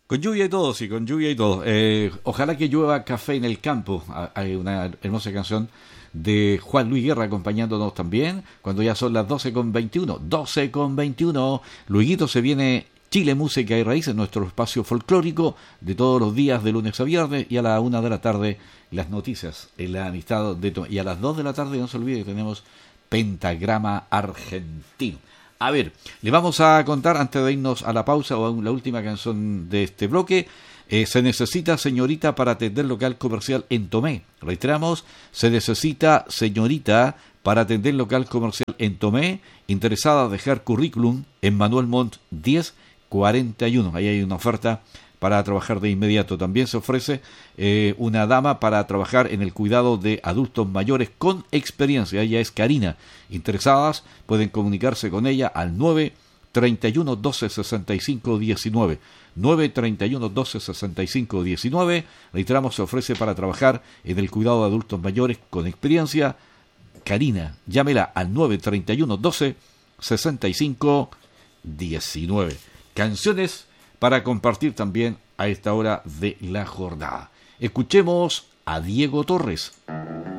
Con lluvia y todo, sí, con lluvia y todo. Ojalá que llueva café en el campo. Hay una hermosa canción de Juan Luis Guerra acompañándonos también, cuando ya son las 12:21. 12:21. Lueguito se viene Chile Música y Raíces, nuestro espacio folclórico de todos los días de lunes a viernes, y a la 1 de la tarde las noticias en la amistad y a las 2 de la tarde no se olvide que tenemos Pentagrama Argentino. A ver, le vamos a contar antes de irnos a la pausa o a la última canción de este bloque. Se necesita señorita para atender local comercial en Tomé. Reiteramos, se necesita señorita para atender local comercial en Tomé, interesada a dejar currículum en Manuel Montt 1041. Ahí hay una oferta para trabajar de inmediato. También se ofrece una dama para trabajar en el cuidado de adultos mayores con experiencia. Ella es Karina. Interesadas pueden comunicarse con ella al 931 12 65 19. 931 12 65 19. Reiteramos, se ofrece para trabajar en el cuidado de adultos mayores con experiencia. Karina, llámela al 931 12 65 19. Canciones para compartir también a esta hora de la jornada. Escuchemos a Diego Torres.